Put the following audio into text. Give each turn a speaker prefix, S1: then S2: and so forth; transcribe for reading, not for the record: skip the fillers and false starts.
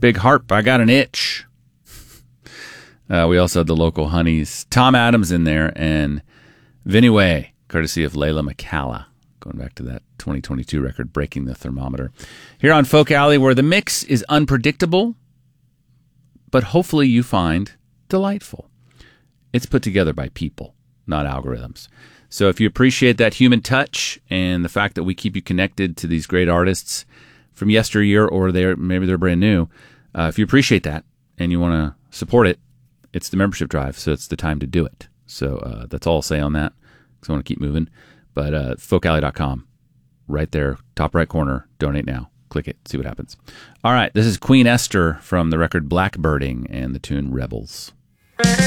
S1: Big Harp, I Got an Itch. We also had the local honeys. Tom Adams in there, and Vinnie Way, courtesy of Layla McCalla. Going back to that 2022 record, Breaking the Thermometer. Here on Folk Alley, where the mix is unpredictable, but hopefully you find delightful. It's put together by people, not algorithms. So if you appreciate that human touch and the fact that we keep you connected to these great artists from yesteryear, or maybe they're brand new, if you appreciate that and you want to support it, it's the membership drive, so it's the time to do it. So that's all I'll say on that, because I want to keep moving. But folkalley.com, right there, top right corner, donate now. Click it, see what happens. All right, this is Queen Esther from the record Blackbirding and the tune Rebels.